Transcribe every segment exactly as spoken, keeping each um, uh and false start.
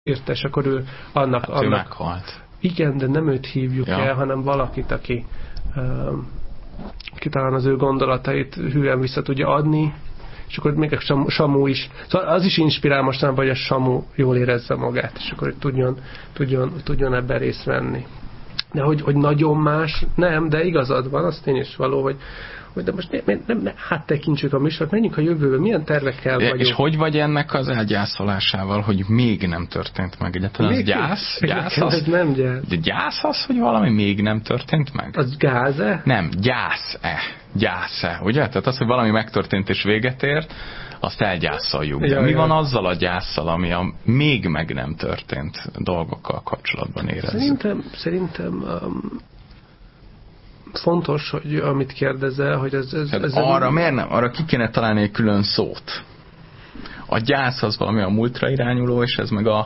írta, és akkor ő annak... Hát annak ő meghalt. Igen, de nem őt hívjuk ja. el, hanem valakit, aki, um, aki talán az ő gondolatait hűen vissza tudja adni, és akkor még a Samu is. Szóval az is inspirál mostanában, hogy a Samu jól érezze magát, és akkor tudjon, tudjon, tudjon ebben részt venni. De hogy, hogy nagyon más, nem, de igazad van, az tény is való, hogy, hogy de most nem, nem, nem áttekintsük a műsort, menjünk a jövőbe, milyen tervekkel vagyunk. És hogy vagy ennek az elgyászolásával, hogy még nem történt meg? Egyáltalán az gyász? Gyász az? Ez nem gyász. De gyász az, hogy valami még nem történt meg? Az gáz-e? Nem, gyász-e. Gyász-e, ugye? Tehát az, hogy valami megtörtént és véget ért, azt elgyászoljuk. De ja, mi ja. van azzal a gyászsal, ami a még meg nem történt dolgokkal kapcsolatban érezzük? Szerintem, szerintem um, fontos, hogy amit kérdezel, hogy ez... ez, ez arra a... miért nem? Arra ki kéne találni egy külön szót. A gyász az valami a múltra irányuló, és ez meg a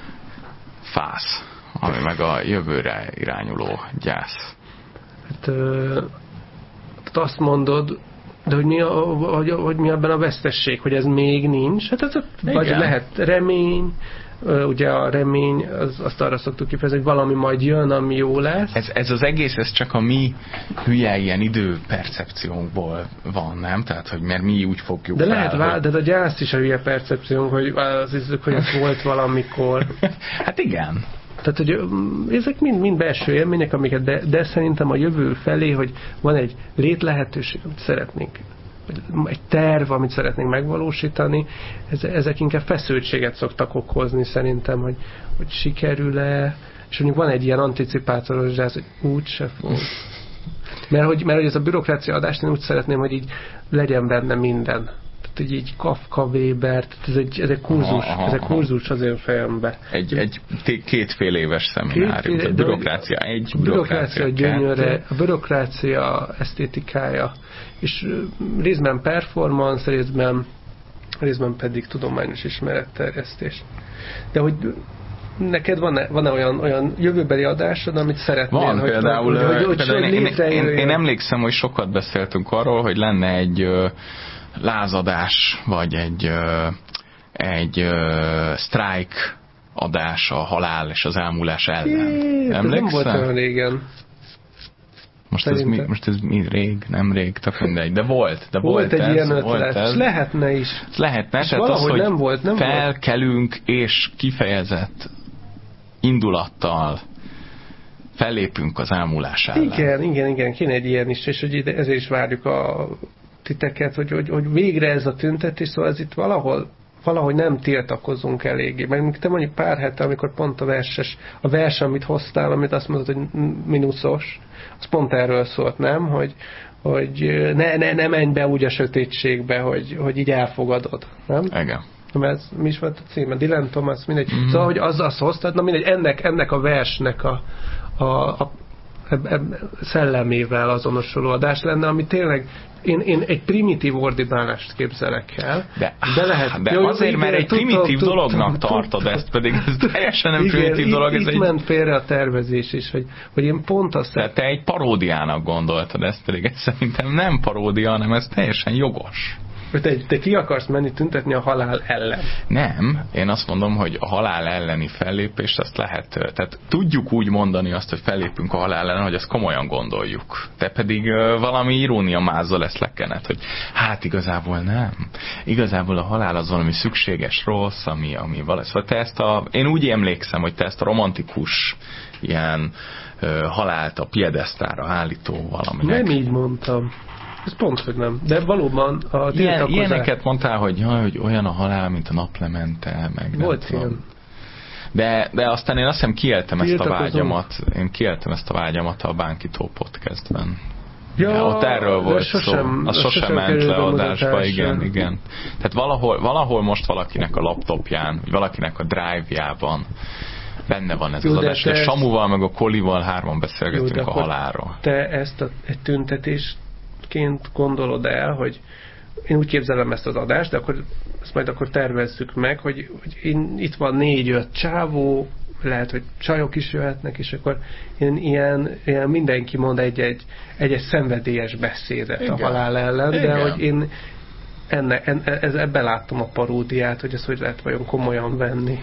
fász, ami meg a jövőre irányuló gyász. Hát, ö, azt mondod, de hogy mi, a, hogy, hogy mi ebben a vesztesség, hogy ez még nincs? Hát ez vagy lehet remény, ugye a remény, az, azt arra szoktuk kifejezni, hogy valami majd jön, ami jó lesz. Ez, ez az egész, ez csak a mi hülye ilyen időpercepciónkból van, nem? Tehát, hogy mert mi úgy fogjuk de fel, lehet, vál, hogy... de a gyász is a hülye percepciónk, hogy az hiszük, hogy ez volt valamikor. Hát igen. Tehát, hogy ezek mind, mind belső élmények, amiket, de, de szerintem a jövő felé, hogy van egy létlehetőség, amit szeretnénk, egy terv, amit szeretnénk megvalósítani, ezek inkább feszültséget szoktak okozni szerintem, hogy, hogy sikerül-e, és mondjuk van egy ilyen anticipátoros zsász, hogy úgyse fog. Mert hogy, mert hogy ez a bürokrácia adást én úgy szeretném, hogy így legyen benne minden. Tehát így Kafka, Weber, ez egy, ez egy kurzus, aha, aha, ez egy kurzus az én fejembe. Egy, egy kétfél éves szeminárium, a bürokrácia egy, a bürokrácia gyönyöre, a bürokrácia esztétikája, és részben performance, részben, részben pedig tudományos ismeretterjesztés. De hogy neked van-e, van-e olyan, olyan jövőbeli adásod, amit szeretnél? Van, hogy például, hogy, hogy, hogy, például hogy én, én, én, én emlékszem, hogy sokat beszéltünk arról, hogy lenne egy lázadás, vagy egy, egy uh, sztrájk adás a halál és az elmúlás ellen. Jé, nem volt olyan régen. Most ez, mi, most ez mi rég, nem rég, tök mindegy, de volt. De volt, volt egy ez, ilyen ötlet, ez. Lehetne is. Lehetne, és tehát valahogy az, hogy nem volt, nem felkelünk volt. És kifejezett indulattal fellépünk az elmúlás ellen. Igen, igen, igen, kéne egy ilyen is, és hogy ezért is várjuk a titeket, hogy, hogy, hogy végre ez a tüntetés, szóval ez itt valahol, valahogy nem tiltakozunk eléggé. Meg te mondjuk pár hete, amikor pont a verses, a vers, amit hoztál, amit azt mondod, hogy minuszos, az pont erről szólt, nem? Hogy, hogy ne, ne, ne menj be úgy a sötétségbe, hogy, hogy így elfogadod, nem? Igen. Mert ez, mi is volt a címe? Dylan Thomas, mindegy. Mm-hmm. Szóval, hogy az azt hoztad, na mindegy, ennek, ennek a versnek a, a, a eb, eb, szellemével azonosuló adás lenne, ami tényleg én, én egy primitív ordinálást képzelek el. De, de, lehet, de jó, azért, mert egy primitív tudtam, dolognak tudtam, tartod tudtam, ezt, pedig ez teljesen nem igen, primitív dolog. Ez itt egy... ment félre a tervezés is, hogy, hogy én pont azt... De te egy paródiának gondoltad ezt, pedig ez szerintem nem paródia, hanem ez teljesen jogos. Te, te ki akarsz menni tüntetni a halál ellen? Nem, én azt mondom, hogy a halál elleni fellépést azt lehet, tehát tudjuk úgy mondani azt, hogy fellépünk a halál ellen, hogy azt komolyan gondoljuk. Te pedig uh, valami irónia mázzal ezt lekened, hogy hát igazából nem. Igazából a halál az valami szükséges rossz, ami, ami valami. Szóval te ezt a, én úgy emlékszem, hogy te ezt a romantikus ilyen uh, halált a piedesztára állító valaminek. Nem így mondtam. Ez pont, hogy nem. De valóban a Ilyen, ilyeneket mondtál, hogy, jaj, hogy olyan a halál, mint a naplemente, meg volt ilyen. De, de aztán én azt hiszem kiéltem ezt a vágyamat. Én kiéltem ezt a vágyamat a Bánkító podcastben. Ja, ja, ott erről volt sosem, szó. Az sosem, sosem ment le adásba, igen, igen. Tehát valahol, valahol most valakinek a laptopján, vagy valakinek a drive-jában benne van ez jó, az adás, de a Samuval meg a Kolival hárman beszélgetünk jó, a halálról. Te ezt a, egy tüntetést ként gondolod el, hogy én úgy képzelem ezt az adást, de akkor ezt majd akkor tervezzük meg, hogy, hogy én, itt van négy-öt csávó, lehet, hogy csajok is jöhetnek, és akkor én ilyen, ilyen mindenki mond egy-egy, egy-egy szenvedélyes beszédet igen. a halál ellen, igen. de hogy én enne, en, ez, ebben láttam a paródiát, hogy ezt hogy lehet vajon komolyan venni.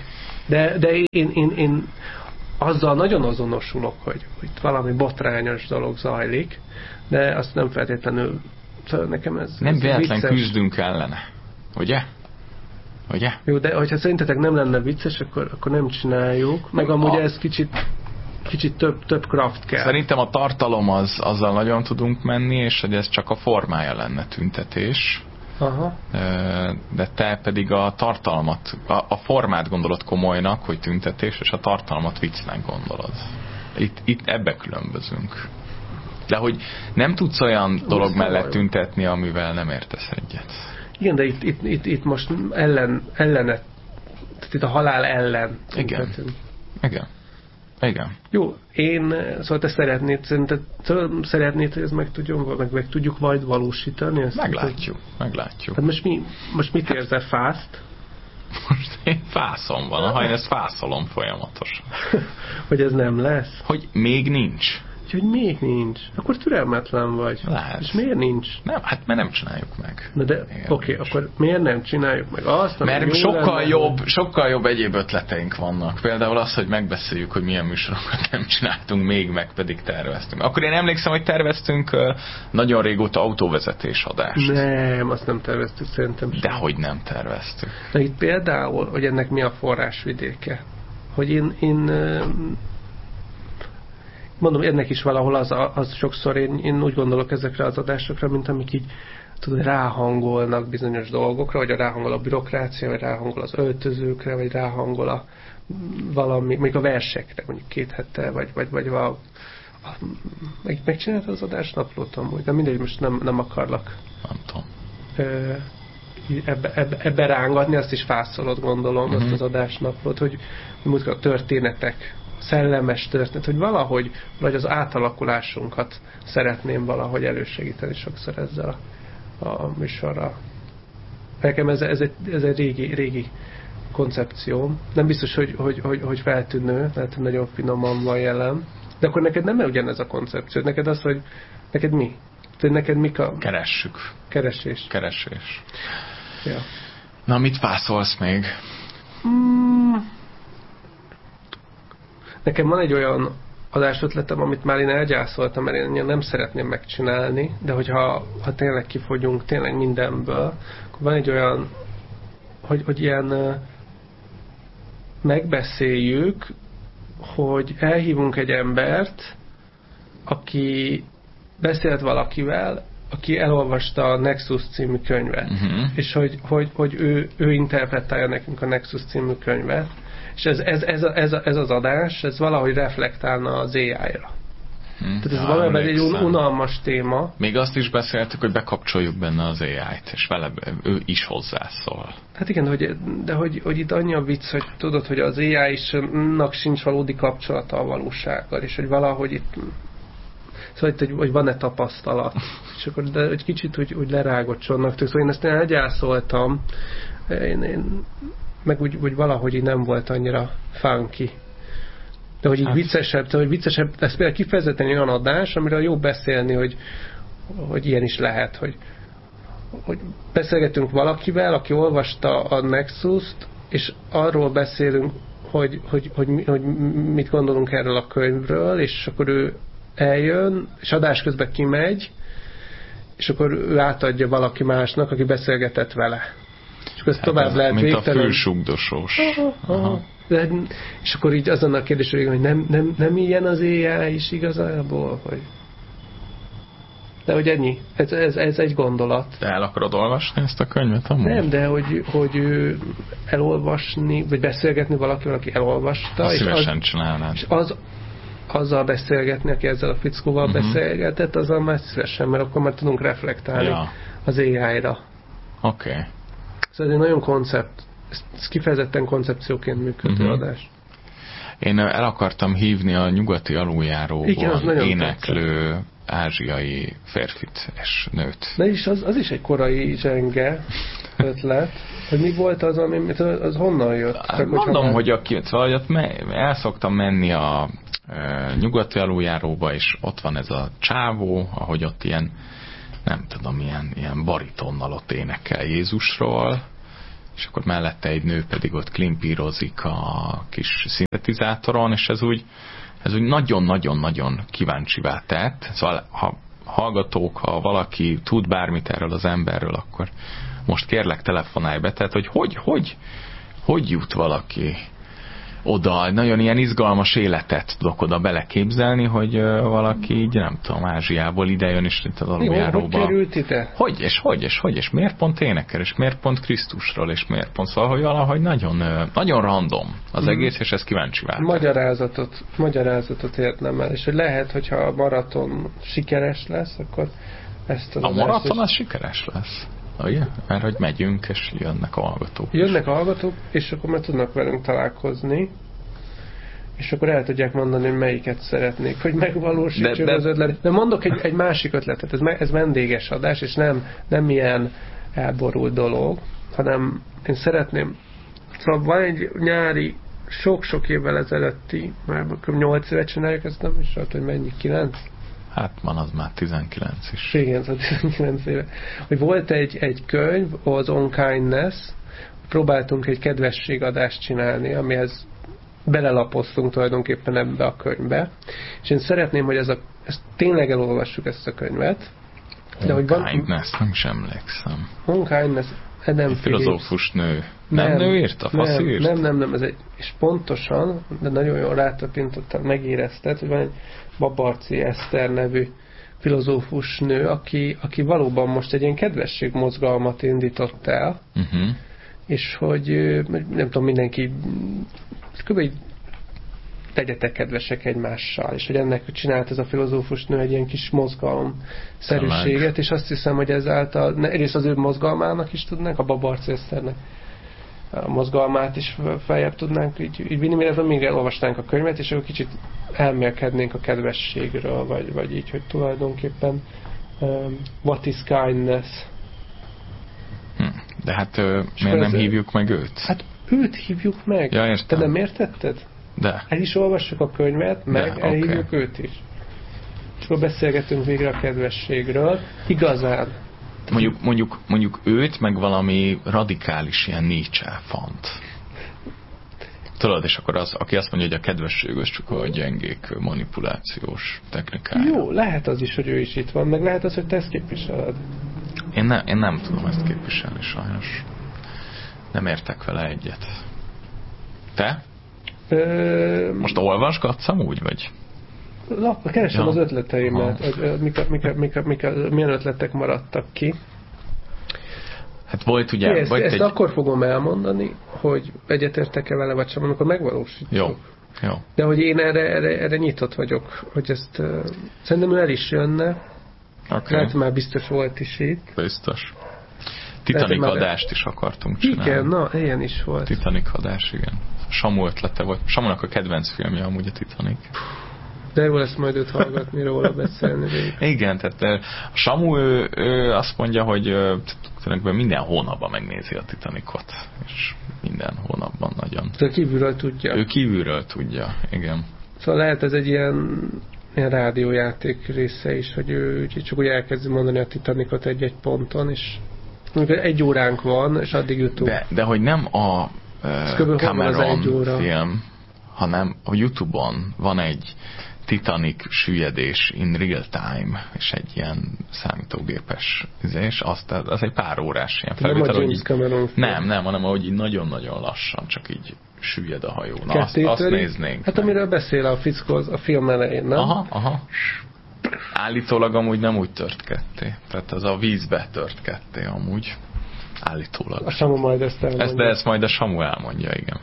De, de én, én, én azzal nagyon azonosulok, hogy, hogy itt valami botrányos dolog zajlik, de azt nem feltétlenül, szóval nekem ez nem ez véletlen vicces. Küzdünk ellene, ugye? Ugye? Jó, de hogyha szerintetek nem lenne vicces, akkor, akkor nem csináljuk, meg amúgy a... ez kicsit kicsit több, több kraft kell. Szerintem a tartalom az, azzal nagyon tudunk menni, és hogy ez csak a formája lenne tüntetés. Aha. De te pedig a tartalmat, a, a formát gondolod komolynak, hogy tüntetés, és a tartalmat viccnek gondolod. Itt, itt ebbe különbözünk. De hogy nem tudsz olyan dolog Most mellett vagy. tüntetni, amivel nem értesz egyet. Igen, de itt, itt, itt, itt most ellen, ellene, tehát itt a halál ellen tüntetünk. Igen. Igen. Igen. Jó, én, szóval te szeretnéd, szerinted szeretnéd, hogy ez meg, tudjon, meg, meg tudjuk majd valósítani? Ezt meglátjuk, hogy... meglátjuk. Hát most, mi, most mit érzel, fászt? Most én fászom van, ha én ezt fászolom folyamatosan. Hogy ez nem lesz? Hogy még nincs. Hogy még nincs. Akkor türelmetlen vagy. Lehet. És miért nincs? Nem, hát mert nem csináljuk meg. Na de oké, okay, akkor miért nem csináljuk meg azt? Mert sokkal lenne, jobb, sokkal jobb egyéb ötleteink vannak. Például az, hogy megbeszéljük, hogy milyen műsorokat nem csináltunk még, meg pedig terveztünk. Akkor én emlékszem, hogy terveztünk nagyon régóta autóvezetés adást. Nem, azt nem terveztük szerintem sem. Dehogy nem terveztük. Na itt például, hogy ennek mi a forrásvidéke. Hogy én, én mondom, ennek is valahol az, az sokszor én, én úgy gondolok ezekre az adásokra, mint amik így tudod, ráhangolnak bizonyos dolgokra, vagy ráhangol a bürokrácia, vagy ráhangol az öltözőkre, vagy ráhangol a valami, még a versekre, mondjuk két hete, vagy, vagy, vagy a, a, meg, megcsináltad az adásnaplót amúgy, de mindegy, most nem, nem akarlak nem tudom. Ö, ebbe, ebbe, ebbe rángatni, azt is fászolod, gondolom, uh-huh. azt az adásnaplót, hogy, hogy a történetek, szellemes történet, hogy valahogy, vagy az átalakulásunkat szeretném valahogy elősegíteni sokszor ezzel a, a műsorral. Nekem ez, ez, egy, ez egy régi, régi koncepció. Nem biztos, hogy, hogy, hogy, hogy feltűnő, mert nagyon finoman van jelen. De akkor neked nem ugyanez a koncepció. Neked az, hogy neked mi? Tehát neked mik a... Keressük. Keresés. Keresés. Ja. Na, mit pászolsz még? Mm. Nekem van egy olyan adásötletem, amit már én elgyászoltam, mert én nem szeretném megcsinálni, de hogyha ha tényleg kifogyunk tényleg mindenből, akkor van egy olyan, hogy, hogy ilyen megbeszéljük, hogy elhívunk egy embert, aki beszélt valakivel, aki elolvasta a Nexus című könyvet, uh-huh. és hogy, hogy, hogy ő, ő interpretálja nekünk a Nexus című könyvet, és ez, ez, ez, ez, ez az adás, ez valahogy reflektálna az á i-ra. Hmm. Tehát ez ja, valójában egy un, unalmas téma. Még azt is beszéltük, hogy bekapcsoljuk benne az á i-t, és vele ő is hozzászól. Hát igen, hogy, de hogy, hogy itt annyi a vicc, hogy tudod, hogy az á i-nak sincs valódi kapcsolata a valósággal, és hogy valahogy itt szóval itt, hogy, hogy van-e tapasztalat. És akkor de egy kicsit úgy, úgy lerágocsolnak. Szóval én ezt elgyászoltam, én, én meg úgy, úgy valahogy így nem volt annyira funky. De hogy így hát. viccesebb, de hogy viccesebb, ez például kifejezetten olyan adás, amiről jó beszélni, hogy, hogy ilyen is lehet, hogy, hogy beszélgetünk valakivel, aki olvasta a Nexust, és arról beszélünk, hogy, hogy, hogy, hogy mit gondolunk erről a könyvről, és akkor ő eljön, és adás közben kimegy, és akkor ő átadja valaki másnak, aki beszélgetett vele. És akkor ezt hát tovább ez lehet mint végtelen. A fülsugdosós. Aha, aha. De, és akkor így azon a kérdés, hogy nem, nem, nem ilyen az á i is igazából, hogy... De hogy ennyi. Ez, ez, ez egy gondolat. De el akarod olvasni ezt a könyvet amúgy? Nem, de hogy, hogy elolvasni, vagy beszélgetni valakivel, aki elolvasta. Azt és szívesen az, csinálnád. És az, azzal beszélgetni, aki ezzel a fickóval uh-huh. beszélgetett, azzal már szívesen, mert akkor már tudunk reflektálni ja. az á i-ra. Oké. Okay. Szóval ez egy nagyon koncept, ez kifejezetten koncepcióként működő uh-huh. adás. Én el akartam hívni a nyugati aluljáróból éneklő tetszett. Ázsiai férfit és nőt. De is az, az is egy korai zsenge ötlet, hogy mi volt az, ami, az honnan jött? Csak mondom, hogy, hogy aki, szóval, hogy el szoktam menni a e, nyugati aluljáróba, és ott van ez a csávó, ahogy ott ilyen, nem tudom, ilyen, ilyen baritonnal ott énekel Jézusról, és akkor mellette egy nő pedig ott klimpírozik a kis szintetizátoron, és ez úgy, ez úgy nagyon-nagyon-nagyon kíváncsivá tett. Szóval, ha hallgatók, ha valaki tud bármit erről az emberről, akkor most kérlek telefonálj be, tehát hogy hogy, hogy, hogy jut valaki oda, nagyon ilyen izgalmas életet tudok oda beleképzelni, hogy uh, valaki így, nem tudom, Ázsiából idejön, és itt az aluljáróba. Hogy került ide? Hogy, és hogy, és hogy, és miért pont énekel, és miért pont Krisztusról, és miért pont, szóval, hogy valahogy nagyon, uh, nagyon random az mm. egész, és ez kíváncsi vált. Magyarázatot, magyarázatot értem el, és hogy lehet, hogyha a maraton sikeres lesz, akkor ezt az A maraton az sikeres lesz. Ugye? Mert hogy megyünk, és jönnek a hallgatók. Jönnek a hallgatók, és akkor már tudnak velünk találkozni, és akkor el tudják mondani, hogy melyiket szeretnék, hogy megvalósítsuk de, de, az ötletet. De mondok egy, egy másik ötletet, ez, ez vendéges adás, és nem, nem ilyen elborult dolog, hanem én szeretném, szóval van egy nyári, sok-sok évvel ezelőtti, már nyolc éve csináljuk ezt, nem is hogy mennyi, kilenc? Hát van az már tizenkilenc is. Igen, szóval tizenkilenc éve. Hogy volt egy, egy könyv, az On Kindness, próbáltunk egy kedvességadást csinálni, amihez belelapoztunk tulajdonképpen ebbe a könyvbe. És én szeretném, hogy ez a, ezt tényleg elolvassuk ezt a könyvet. De On hogy Kindness, van, nem sem emlékszem. On Kindness, nem filozófus nő. Nem, nem nő írta? Fasz nem, írt? Nem, nem, nem, ez egy, és pontosan, de nagyon jól rátapintottam, megérezted, hogy van egy Babarczy Eszter nevű filozófus nő, aki, aki valóban most egy ilyen kedvességmozgalmat indított el, uh-huh. és hogy nem tudom, mindenki kb. Tegyetek kedvesek egymással, és hogy ennek csinált ez a filozófus nő egy ilyen kis mozgalom-szerűséget, és azt hiszem, hogy ezáltal egyrészt az ő mozgalmának is tudnánk, a Babarczy Eszternek a mozgalmát is feljebb tudnánk így, így vinni, mire még elolvastánk a könyvet, és akkor kicsit elmélkednénk a kedvességről, vagy, vagy így, hogy tulajdonképpen um, what is kindness? Hm. De hát uh, miért nem hívjuk meg őt? Hát őt hívjuk meg. Ja, értem. Te nem értetted? De. El is olvassuk a könyvet, meg De, elhívjuk okay. őt is. És akkor beszélgetünk végre a kedvességről. Igazán. Mondjuk, mondjuk, mondjuk őt, meg valami radikális ilyen Nietzsche fant. Tudod, és akkor az, aki azt mondja, hogy a kedvesség az csak a gyengék manipulációs technikája. Jó, lehet az is, hogy ő is itt van, meg lehet az, hogy te ezt képviseled. Én, ne, én nem tudom ezt képviselni, sajnos. Nem értek vele egyet. Te? Ö... Most olvasgatsz amúgy, vagy? Lap, keresem ja. az ötleteimet, hogy mik, mik, mik, mik, milyen ötletek maradtak ki. Hát volt ugye... Ezt, volt ezt egy... akkor fogom elmondani, hogy egyetértek-e vele, vagy sem, amikor megvalósítjuk. Jó. Jó. De hogy én erre, erre, erre nyitott vagyok, hogy ezt uh, szerintem ő el is jönne. Okay. Lehet már biztos volt is itt. Biztos. Titanic adást is akartunk csinálni. Igen, na, ilyen is volt. Titanic adás, igen. Samu ötlete volt. Samunak a kedvenc filmje amúgy a Titanic. De jó lesz majd őt hallgatni, róla beszélni. Végül. Igen, tehát a Samu ő, ő azt mondja, hogy tulajdonképpen minden hónapban megnézi a Titanicot. És minden hónapban nagyon. De kívülről tudja. Ő kívülről tudja, igen. Szóval lehet ez egy ilyen, ilyen rádiójáték része is, hogy ő csak úgy elkezdi mondani a Titanicot egy-egy ponton, és egy óránk van, és addig jutunk. De, de hogy nem a uh, Cameron film, hanem a YouTube-on van egy Titanic süllyedés in real time, és egy ilyen számítógépes és azt, az egy pár órás ilyen felvétel. Nem a James Cameron film. Nem, nem, hanem ahogy így nagyon-nagyon lassan, csak így süllyed a hajó. Na, azt, azt néznénk. Hát amiről beszél a fickó a film elején, nem? Aha, aha. Állítólag amúgy nem úgy tört ketté. Tehát az a vízbe tört ketté amúgy. Állítólag. A Samu majd ezt elmondja. Ezt, de ezt majd a Samu elmondja, igen.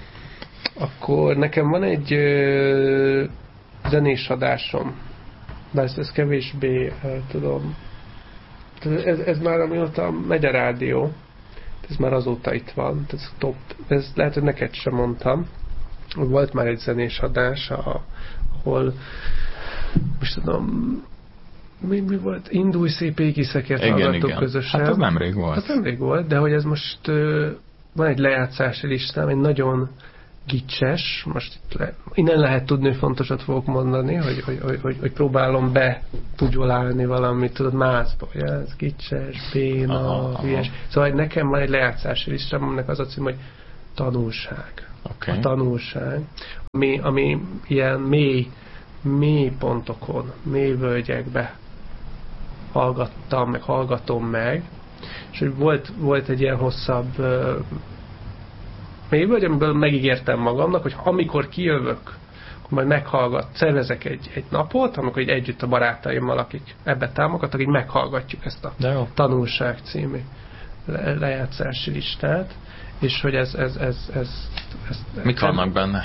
Akkor nekem van egy ö, zenés adásom. De ezt, ezt kevésbé uh, tudom. Ez, ez már amióta megy a rádió. Ez már azóta itt van. Ez top. Ez lehet, hogy neked sem mondtam. Volt már egy zenés adás, ahol most tudom, mi, mi volt? Indulj szép égiszeket hallgattuk közösen. Hát ez nemrég volt. Ez nemrég volt, de hogy ez most uh, van egy lejátszási listám, egy nagyon gicses, most itt le, innen lehet tudni, hogy fontosat fogok mondani, hogy, hogy, hogy, hogy, hogy próbálom bepugyolálni valamit, tudod, mászba, hogy ez gicses, béna, hülyes. Szóval nekem van egy lejátszási listám, aminek az a cím, hogy tanulság. Okay. A tanulság, ami, ami ilyen mély, mély pontokon, mély völgyekbe hallgattam, meg hallgatom meg, és hogy volt, volt egy ilyen hosszabb uh, mélyvölgy, amiből megígértem magamnak, hogy amikor kijövök, akkor majd meghallgat, szervezek egy, egy napot, amikor így együtt a barátaimmal, akik ebbe támogattak, így meghallgatjuk ezt a Tanulság című le, lejátszási listát, és hogy ez... ez, ez, ez, ez Mik vannak nem, benne?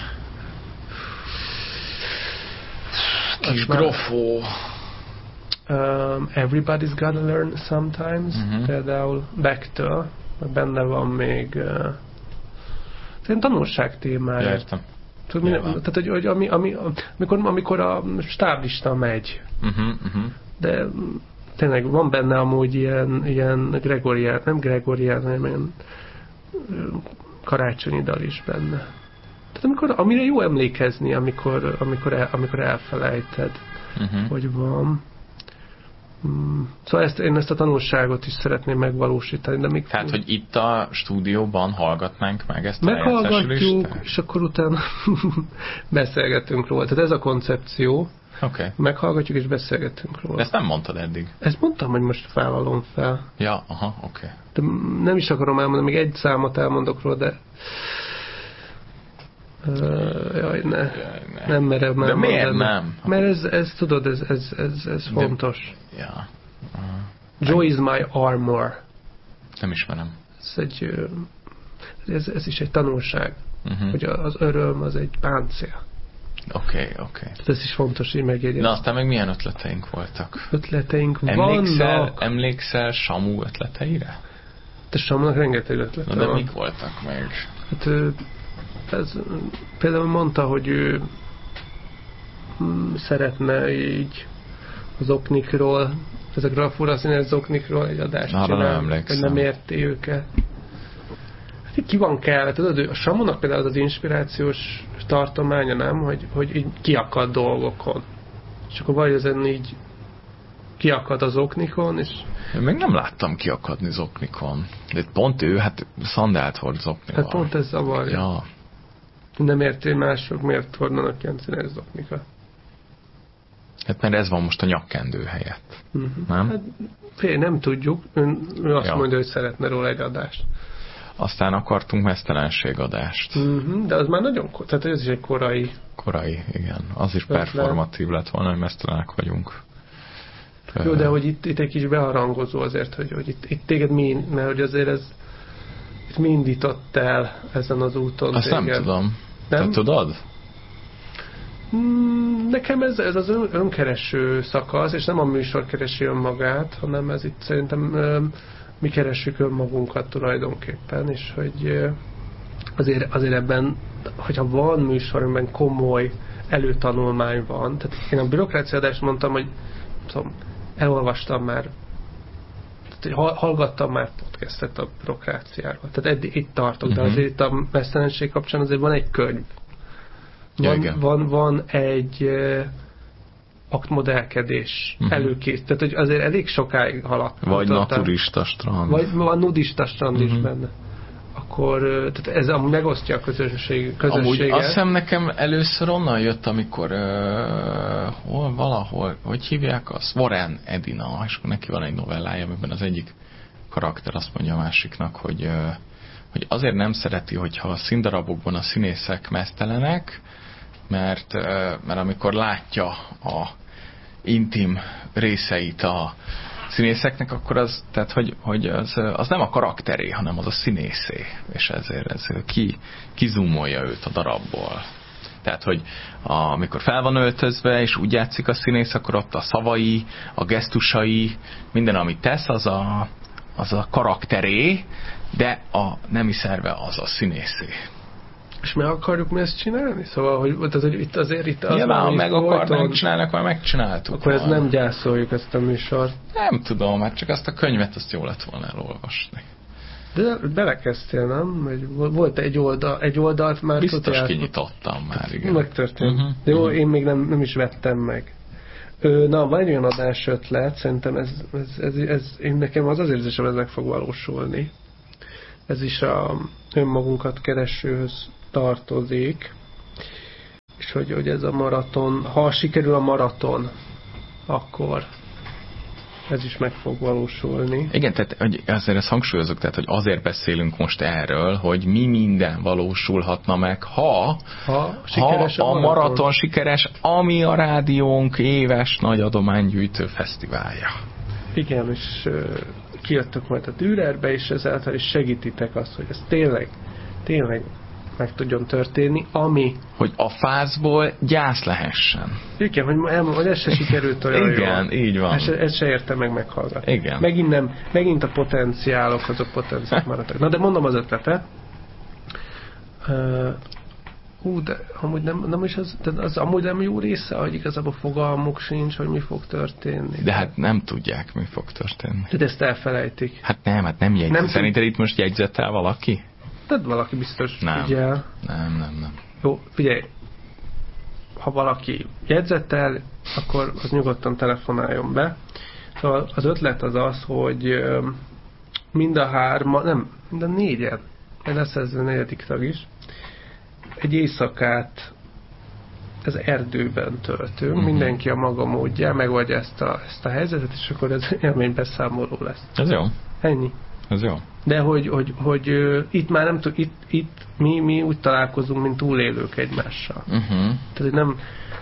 Kis grofó. Um, Everybody's Gotta Learn Sometimes, uh-huh. például Becktől, benne van még uh, tanulság témája. Értem. Tudod, minden, tehát, hogy, hogy ami, ami, amikor, amikor a stáblista megy, uh-huh, uh-huh. de tényleg van benne amúgy ilyen, ilyen Gregorián, nem Gregorián, hanem ilyen karácsonyi dal is benne. Tehát amikor, amire jó emlékezni, amikor, amikor, el, amikor elfelejted, uh-huh. hogy van. Mm. Szóval ezt, én ezt a tanulságot is szeretném megvalósítani. De még Tehát, hogy itt a stúdióban hallgatnánk meg ezt a meghallgatjuk, és akkor utána beszélgetünk róla. Tehát ez a koncepció. Okay. Meghallgatjuk és beszélgetünk róla. De ezt nem mondtad eddig. Ezt mondtam, hogy most vállalom fel. Ja, aha, oké. Okay. De nem is akarom elmondani, még egy számot elmondok róla, de Uh, jaj, ne. Jaj, ne. Nem merem már de miért mondani. nem? Mert ez, ez tudod, ez, ez, ez, ez fontos. De, ja. Uh, Joy is my armor. Nem ismerem. Ez, egy, ez, ez is egy tanulság, uh-huh. hogy az öröm az egy páncél. Oké, okay, oké. Okay. Ez is fontos, hogy megjegyezni. Na, aztán meg milyen ötleteink voltak? Ötleteink emlékszel, vannak. Emlékszel Samu ötleteire? Te Samunak rengeteg ötlete Na, de van. mik voltak meg? Hát ez, például mondta, hogy ő hm, szeretne így az oknikról, ezekről a furaszínes zoknikról egy adást arra csinál, nem hogy nem érti őket. Hát ki van kell, tudod, a Samunak például az, az inspirációs tartománya, nem, hogy, hogy így kiakad dolgokon. És akkor vagy ezen így kiakad az oknikon, és... Én még nem láttam kiakadni zoknikon. De pont ő, hát szandált hord zoknival. Hát pont ez zavarja. Ja. Nem érti, hogy mások miért hordanak ilyen színes zoknikat. Hát mert ez van most a nyakkendő helyett. Uh-huh. Nem? Hát fél, nem tudjuk. Ön, ő azt ja. mondja, hogy szeretne róla egy adást. Aztán akartunk mesztelenségadást. Uh-huh. De az már nagyon, tehát ez is egy korai... Korai, igen. Az is performatív lett volna, hogy mesztelenek vagyunk. Jó, de hogy itt, itt egy kis beharangozó azért, hogy, hogy itt, itt téged mi, mert hogy azért ez itt mi indított el ezen az úton. Azt téged. Nem tudom. Nem? Te tudod? Nekem ez, ez az ön, önkereső szakasz, és nem a műsor keresi önmagát, hanem ez itt szerintem mi keressük önmagunkat tulajdonképpen, és hogy azért, azért ebben, hogyha van műsor, amiben komoly előtanulmány van, tehát én a bürokráciaadást mondtam, hogy tudom, elolvastam már, tehát, hallgattam már podcastet a bürokráciáról. Tehát eddig itt tartok, uh-huh. de azért itt a mesztelenség kapcsán azért van egy könyv. Van, ja, van, van egy uh, aktmodellkedés uh-huh. előkész. Tehát, hogy azért elég sokáig haladt. Vagy naturista strand. Vagy van nudista strand uh-huh. is benne. Akkor, tehát ez amúgy megosztja a közösség, közösséget. Amúgy azt hiszem nekem először onnan jött, amikor uh, hol, valahol, hogy hívják azt? Warren Edina, és neki van egy novellája, amiben az egyik karakter azt mondja a másiknak, hogy, uh, hogy azért nem szereti, hogyha a színdarabokban a színészek meztelenek, mert, uh, mert amikor látja a intim részeit a színészeknek, akkor az, tehát, hogy, hogy az, az nem a karakteré, hanem az a színészé, és ezért ez ki, kizumolja őt a darabból. Tehát, hogy a, amikor fel van öltözve, és úgy játszik a színész, akkor ott a szavai, a gesztusai, minden, amit tesz, az a, az a karakteré, de a nemi szerve az a színészé. És meg akarjuk mi ezt csinálni? Szóval, hogy, tehát, hogy itt azért itt az nyilván, ha meg akarnánk csinálni, akkor már megcsináltuk. Akkor ezt nem gyászoljuk, ezt a műsort. Nem tudom, hát csak azt a könyvet, azt jó lett volna elolvasni. De belekezdtél, nem? Vagy volt egy, oldal, egy oldalt már... Biztos kinyitottam már, igen. Megtörtént. Uh-huh, De jó, uh-huh. én még nem, nem is vettem meg. Ö, na, van egy olyan adás ötlet, szerintem ez, ez, ez, ez, én nekem az az érzésem, ez meg fog valósulni. Ez is a önmagunkat keresőhöz tartozik. És hogy, hogy ez a maraton, ha sikerül a maraton, akkor ez is meg fog valósulni. Igen, tehát hogy azért ezt hangsúlyozok, tehát hogy azért beszélünk most erről, hogy mi minden valósulhatna meg, ha, ha, sikeres ha a, a maraton. maraton sikeres, ami a rádiónk éves nagy adománygyűjtő fesztiválja. Igen, és uh, kijöttök majd a Dürerbe, és ezáltal is segítitek azt, hogy ez tényleg, tényleg meg tudjon történni, ami... Hogy a fászból gyász lehessen. Igen, hogy, hogy ez se sikerült olyan Igen, jól. így van. Ez, ez se érte meg meghallgatni. Igen. Megint nem, megint a potenciálok, azok potenciálok maradtak. Na de mondom az ötletet. Uh, hú, de amúgy nem, nem is az, de az amúgy nem jó része, hogy igazából fogalmuk sincs, hogy mi fog történni. De hát nem tudják, mi fog történni. De ezt elfelejtik. Hát nem, hát nem jegyzet. Nem Szerinted itt most jegyzettel valaki? Tehát valaki biztos nem. figyel. Nem, nem, nem. Jó, figyelj, ha valaki jegyzettel, akkor az nyugodtan telefonáljon be. Szóval az ötlet az az, hogy mind a hárma, nem, mind a négyen, mert lesz ez a negyedik tag is, egy éjszakát ez erdőben töltünk, uh-huh. mindenki a maga módján megoldja ezt a, ezt a helyzetet, és akkor ez élménybeszámoló lesz. Ez jó. Ennyi. Ez jó. De hogy, hogy, hogy uh, itt már nem tud, itt, itt mi, mi úgy találkozunk, mint túlélők egymással. Uh-huh. Tehát, hogy nem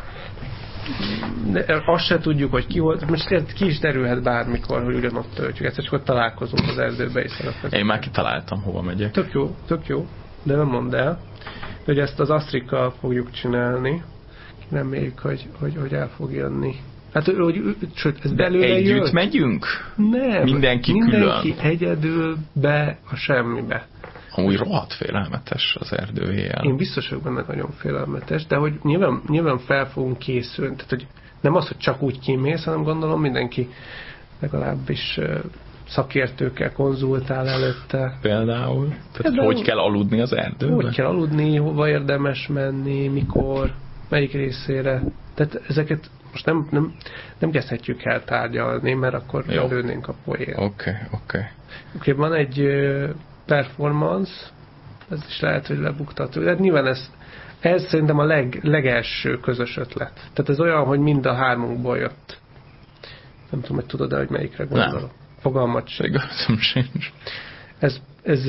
de azt se tudjuk, hogy ki volt. Most ki is derülhet bármikor, hogy ugyanott töltjük. Egyszer csak ott találkozunk az erdőbe is. Én már kitaláltam, hova megyek. Tök jó, tök jó, de nem mondd el. Hogy ezt az Asztrikkal fogjuk csinálni. Reméljük, hogy, hogy, hogy el fog jönni. Hát, hogy, sőt, ez belőle együtt jött. megyünk? Nem. Mindenki, mindenki külön? egyedül be a semmibe. Amúgy rohadt félelmetes az erdőhéjjel. Én biztos vagyok benne, nagyon félelmetes, de hogy nyilván, nyilván fel fogunk készülni. Tehát, hogy nem az, hogy csak úgy kimész, hanem gondolom mindenki legalábbis szakértőkkel konzultál előtte. Például? Tehát, Például hogy kell aludni az erdőben? Hogy kell aludni, hova érdemes menni, mikor, melyik részére. Tehát ezeket most nem, nem, nem kezdhetjük el tárgyalni, mert akkor lőnénk a poén. Oké, okay, oké. Okay. Oké, okay, van egy performance, ez is lehet, hogy lebuktató. De nyilván ez, ez szerintem a leg, legelső közös ötlet. Tehát ez olyan, hogy mind a hármunkból jött. Nem tudom, hogy tudod-e, hogy melyikre gondolok. Fogalmat sem. Igazam sincs. Ez, ez,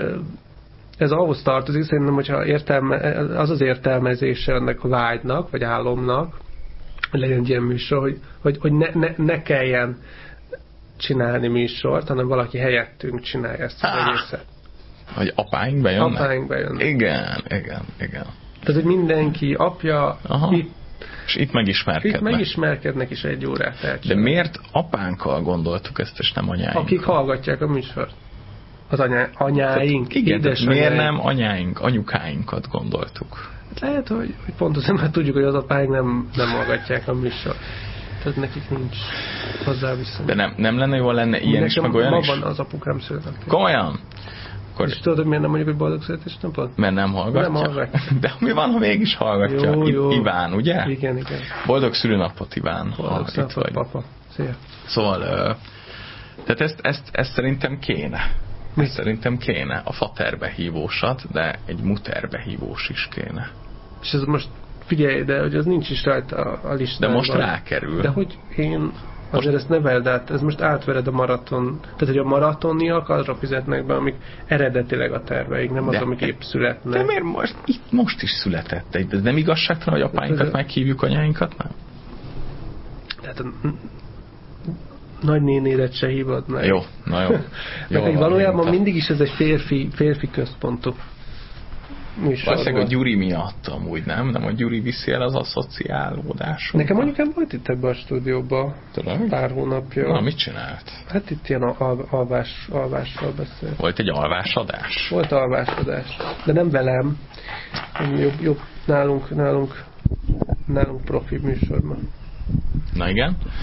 ez ahhoz tartozik, szerintem, hogyha értelme, az az értelmezése ennek a vágynak, vagy álomnak, hogy legyen egy ilyen műsor, hogy, hogy, hogy ne, ne, ne kelljen csinálni műsort, hanem valaki helyettünk csinálja ezt az ah, egészet. Hogy apáink bejönnek? Apáink bejönnek. Igen, igen, igen. Tehát, hogy mindenki apja, itt, és itt megismerkednek. Itt megismerkednek is egy órát elcsinálni. De miért apánkkal gondoltuk ezt, és nem anyáink? Akik hallgatják a műsort. Az anyá, anyáink. Tehát, igen, miért anyáink. nem anyáink, anyukáinkat gondoltuk? Hát lehet, hogy, hogy pontosan már tudjuk, hogy az apáink nem, nem hallgatják a műsort. Tehát nekik nincs hozzá viszont. De nem, nem lenne jó, lenne ilyen is, meg olyan ma is? van az apukám született. Komolyan? Akkor... És tudod, hogy miért nem mondjuk, hogy boldog születésnapot? Mert nem hallgatja? Nem hallgatja. De mi van, ha mégis hallgatja? Jó, jó. Iván, ugye? Igen, igen. Boldog szülőnapot, Iván. Boldog szülőnapot, papa. Szia. Szóval, uh, tehát ezt, ezt, ezt szerintem kéne. Mi? Ezt szerintem kéne. A faterbe hívósat, de egy muterbe hívós is kéne. És ez most figyelj, de hogy az nincs is rajta a listában. De most rákerül. De hogy én azért ezt neveld át, ez most átvered a maraton. Tehát, hogy a maratoniak arra fizetnek be, amik eredetileg a terveik, nem az, de, amik épp születnek. De miért most, itt most is született egy, de nem igazságtalan, hogy apáinkat meghívjuk, anyáinkat nem? Tehát a nagynénédet se hívod meg. Jó, na jó. jó van, valójában van, mindig is ez egy férfi, férfi központú műsor. Valószínűleg a Gyuri miatt amúgy, nem? Nem a Gyuri viszi el az asszociálódásunk. Nekem mondjuk volt itt ebben a stúdióban pár hónapja. Na, mit csinált? Hát itt ilyen al- alvás, alvásról beszélt. Volt egy alvásadás? Volt alvásadás, de nem velem. Jobb, jobb nálunk, nálunk, nálunk profi műsorban. Na igen.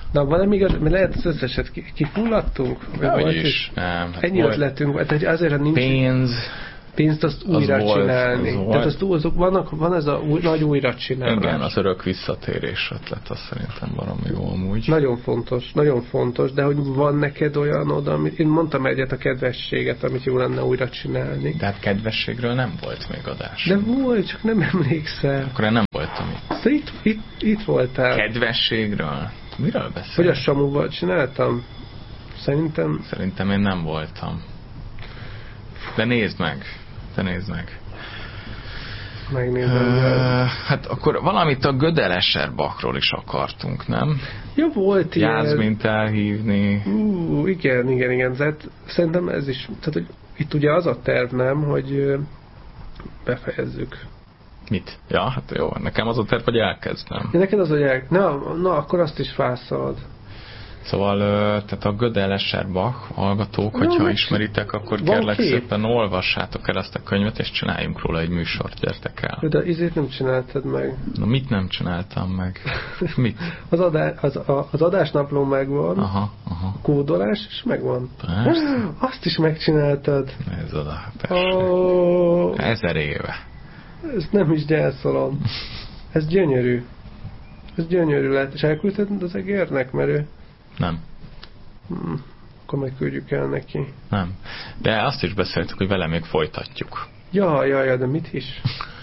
Na, van még az, mert lehet az összeset kifulladtunk? Vagyis, nem. Hát ennyi ötletünk volt, hogy azért, ha nincs... Pénz... pénzt azt újra az csinálni. Volt, az Tehát azt, azok vannak, van ez a új, nagy újra csinálás. Igen, az örök visszatérés ötlet, azt szerintem valami jó amúgy. Nagyon fontos, nagyon fontos, de hogy van neked olyan oda, amit én mondtam egyet a kedvességet, amit jó lenne újra csinálni. De hát kedvességről nem volt még adás. De volt, csak nem emlékszel. Akkor én nem voltam itt. De itt, itt, itt voltál. Kedvességről? Miről beszél? Hogy a Samuval csináltam? Szerintem... Szerintem én nem voltam. De nézd meg. De nézd meg. Megnézem. Uh, hát akkor valamit a Gödel Escherbachról is akartunk, nem? Ja, volt ilyen. Jászmint elhívni. Uh, igen, igen, igen. Tehát szerintem ez is, tehát hogy itt ugye az a terv, nem, hogy befejezzük. Mit? Ja, hát jó, nekem az a terv, hogy elkezdem. Ja, neked az, hogy el... Na, na, akkor azt is felszalad. Szóval, tehát a Gödel Escherbach hallgatók, no, hogyha ismeritek, akkor kérlek kép. Szépen olvassátok el ezt a könyvet, és csináljunk róla egy műsort, gyertek el. De izét nem csináltad meg. Na, mit nem csináltam meg? Mit? Az, adá, az, a, az adásnapló megvan, aha, aha. a kódolás is megvan. Persze. Azt is megcsináltad. Ez oda, persze. Oh, Ezer éve. Ezt nem is gyászolom. Ez gyönyörű. Ez gyönyörű lett. És elküldted az egérnek, mert ő... Nem. Hmm, akkor megküldjük el neki. Nem. De azt is beszéltük, hogy vele még folytatjuk. Ja, ja, ja, de mit is?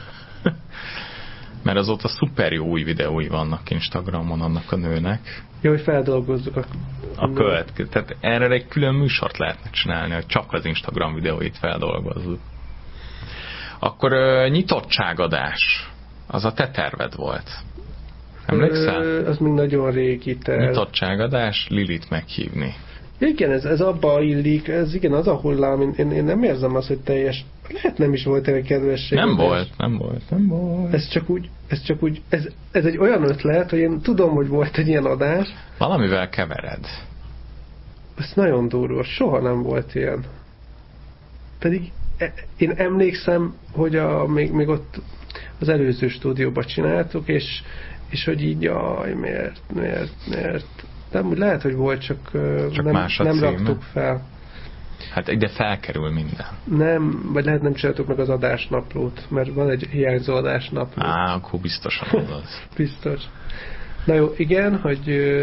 Mert azóta szuper jó új videói vannak Instagramon annak a nőnek. Jó, hogy feldolgozzuk a... A következő. Tehát erre egy külön műsort lehetne csinálni, hogy csak az Instagram videóit feldolgozzuk. Akkor uh, nyitottságadás. Az a te terved volt. Emlékszel? Ö, az még nagyon régi terv. Nyitottságadás, Lilit meghívni. Igen, ez, ez abba illik, ez igen, az a hullám, én, én nem érzem azt, hogy teljes, lehet nem is volt egy kedvesség. Nem volt, nem volt, nem volt. Ez csak úgy, ez csak úgy, ez, ez egy olyan ötlet, hogy én tudom, hogy volt egy ilyen adás. Valamivel kevered. Ez nagyon durva, soha nem volt ilyen. Pedig én emlékszem, hogy a, még, még ott az előző stúdióban csináltuk, és és hogy így, jaj, miért, miért, miért. Nem, lehet, hogy volt, csak, csak nem, nem raktuk fel. Hát ide felkerül minden. Nem, vagy lehet nem csináltuk meg az adásnaplót, mert van egy hiányzó adásnapló. Á, akkor biztosan az. Biztos. Na jó, igen, hogy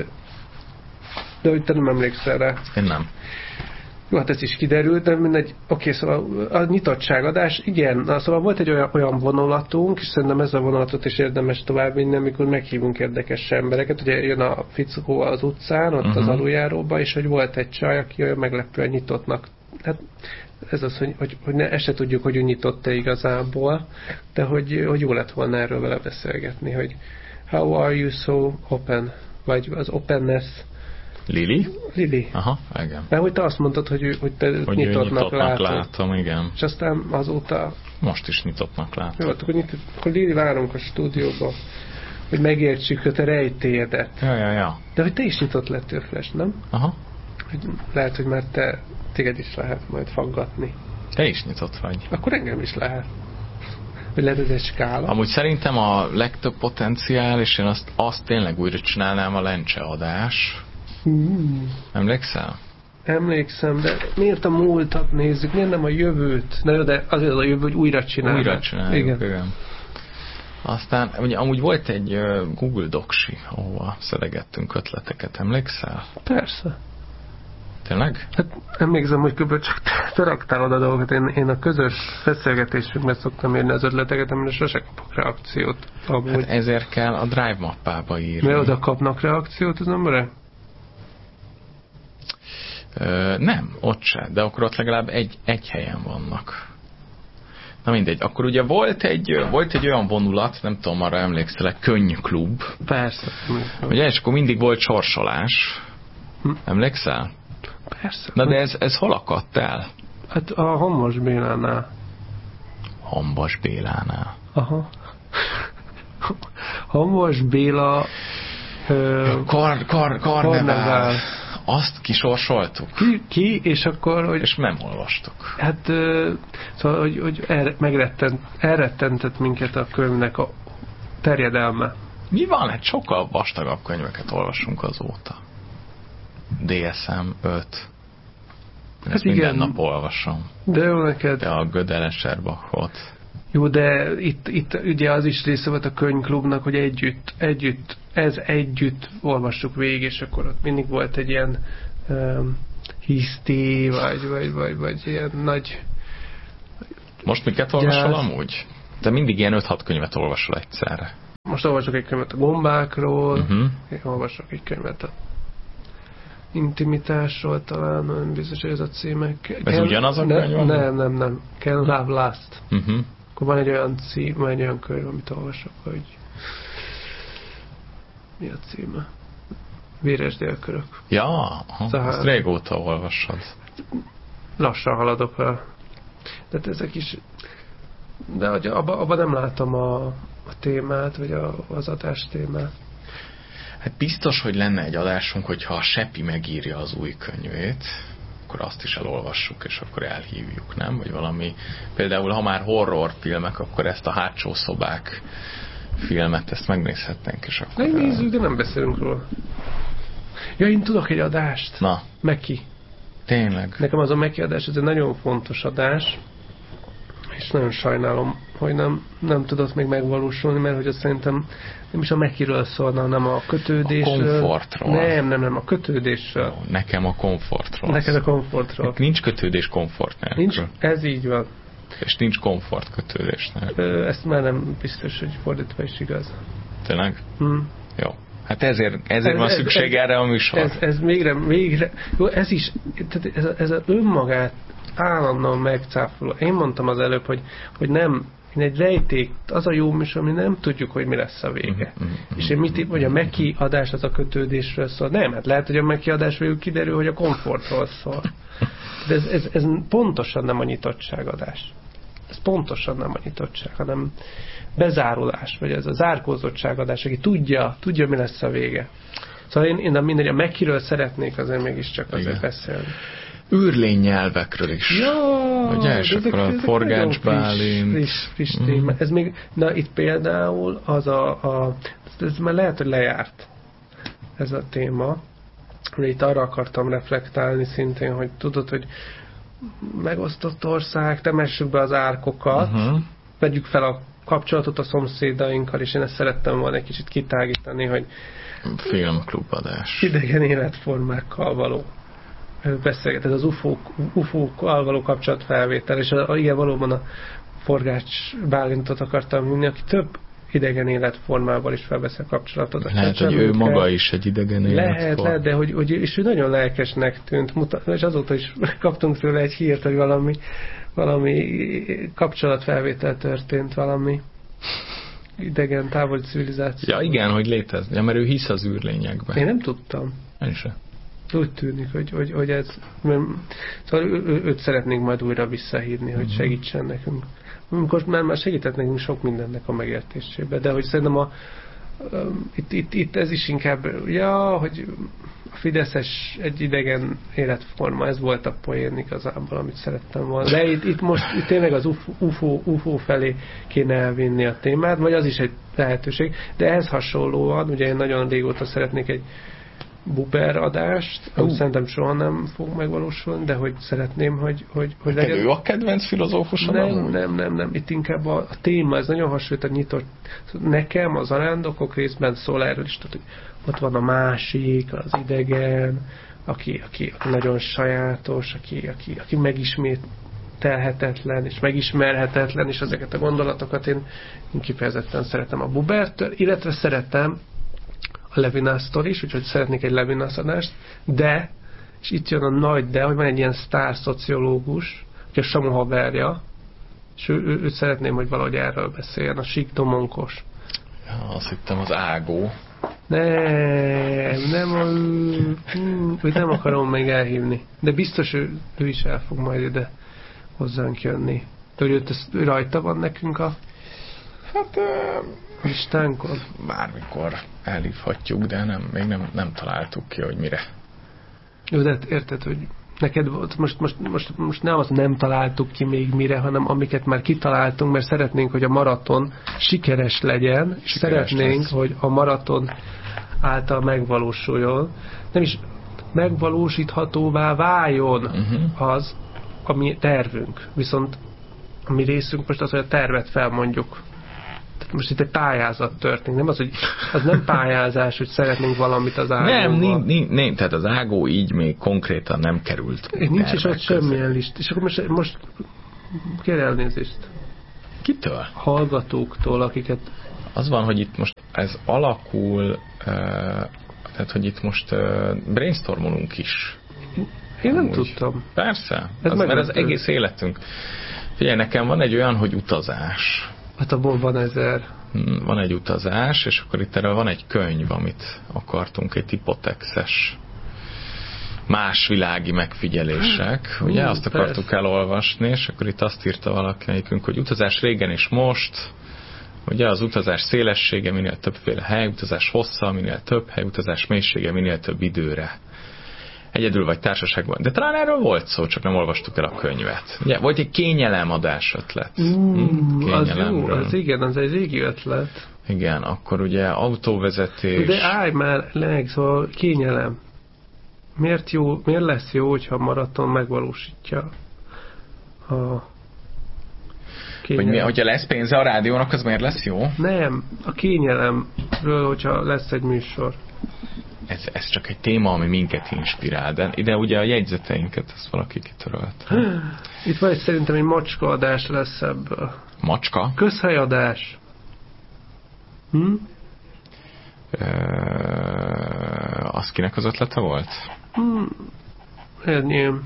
de hogy te nem emlékszel rá. Én nem. Jó, hát ez is kiderült, de mindegy, oké, szóval a nyitottságadás, igen, na, szóval volt egy olyan, olyan vonulatunk, és szerintem ez a vonulatot is érdemes továbbvinni, amikor meghívunk érdekes embereket, ugye jön a fickó az utcán, ott uh-huh. az aluljáróba, és hogy volt egy csaj, aki olyan meglepően nyitottnak, hát ez az, hogy, hogy, hogy ne, ezt se tudjuk, hogy ő nyitott-e igazából, de hogy, hogy jó lett volna erről vele beszélgetni, hogy how are you so open, vagy az openness. Lili? Lili. Aha, igen. Mert hogy te azt mondtad, hogy, hogy te hogy nyitottnak, nyitottnak látod. látom, igen. És aztán azóta... Most is nyitottnak látom. Jó, akkor, nyitott, akkor Lili, várunk a stúdióba, hogy megértsük a te rejtélyedet. Ja, ja, ja. De hogy te is nyitott lettél, Flash, nem? Aha. Hogy lehet, hogy már te, téged is lehet majd faggatni. Te is nyitott vagy. Akkor engem is lehet. Hogy lehet, ez egy skála. Amúgy szerintem a legtöbb potenciál, és én azt, azt tényleg újra csinálnám, a lencseadás. Hmm. Emlékszel? Emlékszem, de miért a múltat nézzük? Miért nem a jövőt? Na jó, de azért a jövő, hogy újra csináljuk. Újra csináljuk, igen. igen. Aztán, ugye, amúgy volt egy uh, Google Docs-i, ahova szelegettünk ötleteket, emlékszel? Persze. Tényleg? Hát emlékszem, hogy kb. Csak te raktál oda dolgokat. Én, én a közös beszélgetésünkben szoktam írni az ötleteket, amire sose kapok reakciót. Amúgy. Hát ezért kell a Drive mappába írni. Mert oda kapnak reakciót az emberek? Ö, nem, ott se, de akkor ott legalább egy, egy helyen vannak. Na mindegy, akkor ugye volt egy, volt egy olyan vonulat, nem tudom, arra emlékszel, Könnyklub. Persze. Ugye, és akkor mindig volt sorsolás. Hm. Emlékszel? Persze. Na de ez, ez hol akadt el? Hát a Hambas Bélánál. Hambas Bélánál. Aha. Hambas Béla... Ö, kar, kar, karnevál. Azt kisorsoltuk. Ki, ki, és akkor... Hogy, és nem olvastuk. Hát, ö, szóval, hogy, hogy el, megrettent, elrettentett minket a könyvnek a terjedelme. Mi van? Hát sokkal vastagabb könyveket olvasunk azóta. D S M öt. Hát ezt igen. minden nap olvasom. De jó neked. De a Gödel Escherbachot. Jó, de itt, itt ugye az is része volt a könyvklubnak, hogy együtt, együtt, ez együtt olvassuk végig, és akkor ott mindig volt egy ilyen um, hiszti, vagy, vagy, vagy, vagy ilyen nagy... Most miket olvasol amúgy? De mindig ilyen öt-hat könyvet olvasol egyszerre. Most olvasok egy könyvet a gombákról, uh-huh. olvasok egy könyvet a intimitásról, talán nem biztos, hogy ez a címek. Ez Can, ugyanaz a könyv? Ne, nem, nem, nem. Can Love Last. Uh-huh. Akkor van egy olyan cím, van egy olyan könyv, amit olvasok, hogy mi a címe? Véres délkörök. Ja, szóval ezt régóta olvasod. Lassan haladok el. De ezek is... De abban abba nem látom a, a témát, vagy a, az adás témát. Hát biztos, hogy lenne egy adásunk, hogyha a Seppi megírja az új könyvét, akkor azt is elolvassuk, és akkor elhívjuk, nem? Vagy valami, például ha már horrorfilmek, akkor ezt a Hátsó szobák filmet, ezt megnézhetnénk, és akkor... Megnézzük, de nem beszélünk róla. Ja, én tudok egy adást. Na. Meki. Tényleg. Nekem az a Meki adás, ez egy nagyon fontos adás, és nagyon sajnálom, hogy nem, nem tudott még megvalósulni, mert hogy azt szerintem nem is a Mekiről szólna, hanem a kötődésről. A komfortról. Nem, nem, nem, a kötődésről. Jó, nekem a komfortról. Neked a komfortról. Nincs kötődés komfort nélkül. Nincs, ez így van. És nincs komfort kötődés nélkül. Ezt már nem biztos, hogy fordítva is igaz. Tényleg? Hmm. Jó. Hát ezért, ezért ez, van szükség ez, erre a műsor. Ez, ez végre, végre, jó, ez is, tehát ez, ez az önmagát állandóan megcáfoló. Én mondtam az előbb, hogy, hogy nem, egy rejték, az a jó műsor, ami nem tudjuk, hogy mi lesz a vége. Mm-hmm. És én mit, hogy a Meki adás az a kötődésről szól. Nem, hát lehet, hogy a Meki adás végül kiderül, hogy a komfortról szól. De ez, ez, ez pontosan nem a nyitottságadás. Ez pontosan nem a nyitottság, hanem bezárulás, vagy ez a zárkózottságadás, aki tudja, tudja, mi lesz a vége. Szóval én, én mindegy, a Mekiről szeretnék azért mégiscsak azért beszélni. Űrlény nyelvekről is. Ja, ugye, és akkor a Forgács Bálint. Friss, friss mm. téma. Ez még, na itt például az a, a ez már lehet, hogy lejárt ez a téma. Itt arra akartam reflektálni szintén, hogy tudod, hogy megosztott ország, temessük be az árkokat, uh-huh. vegyük fel a kapcsolatot a szomszédainkkal, és én ezt szerettem volna egy kicsit kitágítani, hogy filmklubadás. Idegen életformákkal való beszélget, ez az ufók, ufókkal való kapcsolatfelvétel, és a, a, igen, valóban a Forgács Bálintot akartam hinni, aki több idegen életformával is felveszel kapcsolatot. Lehet, hogy ő maga is egy idegen életform. Lehet, lehet, de hogy, hogy és ő nagyon lelkesnek tűnt, mutat, és azóta is kaptunk tőle egy hírt, hogy valami, valami kapcsolatfelvétel történt, valami idegen, távoli civilizáció. Ja, igen, hogy létezni, ja, mert ő hisz az űrlényekben. Én nem tudtam. Én sem. Úgy tűnik, hogy, hogy, hogy ez... Szóval ő, ő, őt szeretnénk majd újra visszahívni, hogy uh-huh. segítsen nekünk. Most már, már segített nekünk sok mindennek a megértésébe, de hogy szerintem a, um, itt, itt, itt ez is inkább, ja, hogy a fideszes egy idegen életforma, ez volt a poén igazából, amit szerettem volna. De itt, itt most itt tényleg az U F O, U F O felé kéne elvinni a témát, vagy az is egy lehetőség, de ehhez hasonlóan, ugye én nagyon régóta szeretnék egy Buber adást, uh. amit szerintem soha nem fog megvalósulni, de hogy szeretném, hogy, hogy, hogy legyen... Ő a kedvenc filozófusod? Nem, nem, nem, nem, nem. Itt inkább a, a téma, ez nagyon hasonlít a nyitott. Nekem az arándokok részben szól erről is, tehát, hogy ott van a másik, az idegen, aki, aki, aki nagyon sajátos, aki, aki, aki megismételhetetlen, és megismerhetetlen, és ezeket a gondolatokat én, én kifejezetten szeretem a Bubertől, illetve szeretem a Levinásztól is, úgyhogy szeretnék egy Levinász adást, de, és itt jön a nagy de, hogy van egy ilyen sztár szociológus, aki a Samu haverja, és ő, ő, őt szeretném, hogy valahogy erről beszéljen, a Sík Domonkos. Ja, azt hittem az Ágó. Nem, nem, a, hú, őt nem akarom még elhívni, de biztos ő, ő is el fog majd ide hozzánk jönni. De hogy őt, ő rajta van nekünk a hát listánkon? Bármikor elhívhatjuk, de nem, még nem, nem találtuk ki, hogy mire. Jó, de érted, hogy neked most, most, most, most nem azt nem találtuk ki még mire, hanem amiket már kitaláltunk, mert szeretnénk, hogy a maraton sikeres legyen, és szeretnénk, lesz. Hogy a maraton által megvalósuljon. Nem is megvalósíthatóvá váljon uh-huh. az, ami tervünk. Viszont a mi részünk most az, hogy a tervet felmondjuk. Tehát most itt egy pályázat történik. Nem az, hogy az nem pályázás, hogy szeretnénk valamit az ágóval. Nem, nincs, nincs, nincs, tehát az ágó így még konkrétan nem került. Nincs is ott semmilyen list. És akkor most, most kér elnézést. Kitől? Hallgatóktól, akiket... Az van, hogy itt most ez alakul, uh, tehát, hogy itt most uh, brainstormolunk is. Én nem Amúgy. tudtam. Persze, az, mert az egész életünk. Figyelj, nekem van egy olyan, hogy utazás. Hát abból van ezer. Van egy utazás, és akkor itt erről van egy könyv, amit akartunk, egy hipotexes más világi megfigyelések. Ugye, azt akartuk persze. elolvasni, és akkor itt azt írta valakikünk, hogy utazás régen és most, ugye az utazás szélessége minél többféle hely, utazás hossza minél több hely, utazás mélysége minél több időre. Egyedül vagy társaságban. De talán erről volt szó, csak nem olvastuk el a könyvet. Ugye, volt egy kényelemadás ötlet. Mm, az jó, az igen, az egy régi ötlet. Igen, akkor ugye autóvezetés. De állj már leg, szóval kényelem. Miért jó, miért lesz jó, hogyha a maraton megvalósítja a hogy mi, hogyha lesz pénze a rádiónak, az miért lesz jó? Nem, a kényelemről, hogyha lesz egy műsor. Ez, ez csak egy téma, ami minket inspirál, de ide ugye a jegyzeteinket, ezt valaki kitörölt. Itt vagy szerintem egy macska adás lesz ebből. Macska? Közhelyadás. Hm? Ö, az kinek az ötlete volt? Hm. Ennyi.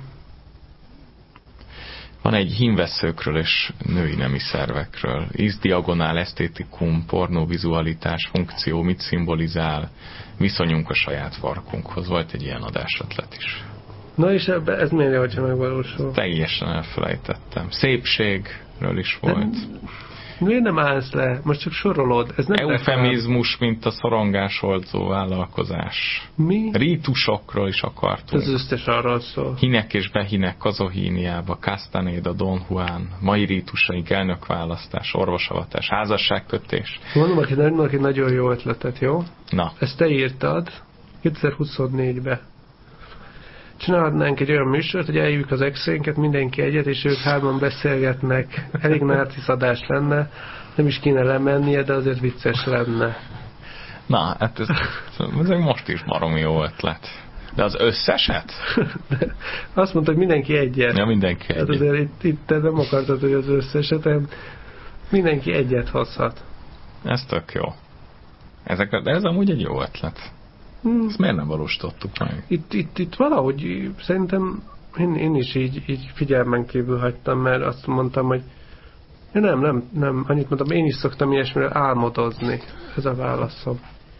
Van egy hímvesszőkről és női nemi szervekről. Ízdiagonál, esztétikum, pornóvizualitás, funkció, mit szimbolizál, viszonyunk a saját farkunkhoz. Volt egy ilyen adásötlet is. Na és ebbe, ez miért jó, hogyha megvalósul? Teljesen elfelejtettem. Szépségről is volt. De miért nem állsz le? Most csak sorolod. Ez nem eufemizmus, mint a szorongásoltó vállalkozás. Mi? Rítusokról is akartunk. Ez összes arról szól. Hinek és behinek Kazohíniába, Castaneda, Don Juan, mai rítusaink, elnökválasztás, orvosavatás, házasságkötés. Mondom, aki, aki nagyon jó ötletet, jó? Na. Ezt te írtad kétezer-huszonnégybe. Csinálhatnánk egy olyan műsort, hogy eljövjük az exénket, mindenki egyet, és ők hárman beszélgetnek. Elég narciszadás lenne, nem is kéne lemennie, de azért vicces lenne. Na, hát ez, ez most is baromi jó ötlet. De az összeset? De azt mondta, hogy mindenki egyet. Ja, mindenki egyet. Hát azért itt, itt te nem akartad, hogy az összeset, hanem mindenki egyet hozhat. Ez tök jó. Ezek, de ez amúgy egy jó ötlet. Hmm. Ezt miért nem valósítottuk meg? Itt, itt, itt valahogy szerintem én, én is így, így figyelmen kívül hagytam, mert azt mondtam, hogy ja, nem, nem, nem, annyit mondtam, én is szoktam ilyesmire álmodozni. Ez a válaszom.